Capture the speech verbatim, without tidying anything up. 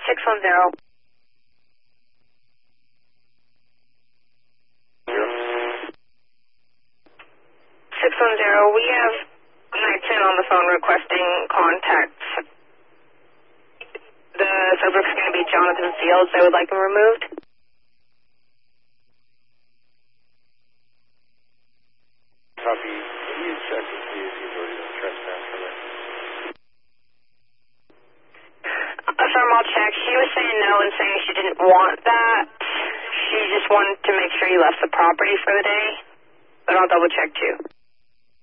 six one zero. six one zero, we have nine ten on the phone requesting contacts. The subject's going to be Jonathan Fields. They would like him removed. Copy. Can you check and see if he's already done trespass from it? Uh, thermal check. She was saying no and saying she didn't want that. She just wanted to make sure he left the property for the day. But I'll double check too.